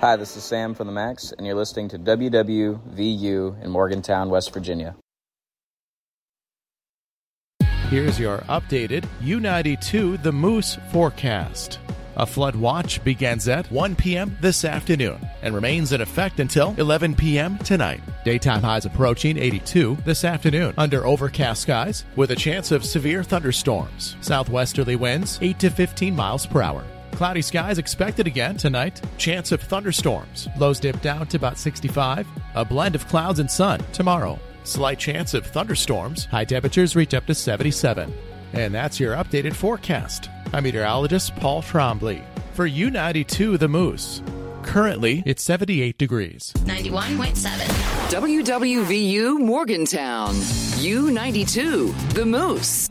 Hi, this is Sam from the Max, and you're listening to WWVU in Morgantown, West Virginia. Here's your updated U92 The Moose forecast. A flood watch begins at 1 p.m. this afternoon and remains in effect until 11 p.m. tonight. Daytime highs approaching 82 this afternoon under overcast skies with a chance of severe thunderstorms. Southwesterly winds 8 to 15 miles per hour. Cloudy skies expected again tonight. Chance of thunderstorms. Lows dip down to about 65. A blend of clouds and sun tomorrow. Slight chance of thunderstorms. High temperatures reach up to 77. And that's your updated forecast. I'm meteorologist Paul Trombley for U92 The Moose. Currently, it's 78 degrees. 91.7. WWVU Morgantown. U92 The Moose.